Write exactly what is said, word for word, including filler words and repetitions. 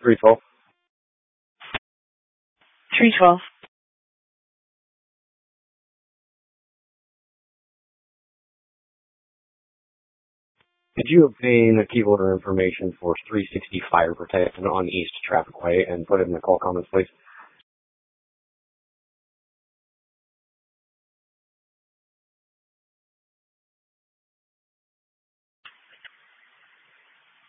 three twelve. three twelve. Did you obtain a key holder information for three sixty fire protection on East Traffic Way and put it in the call comments, please?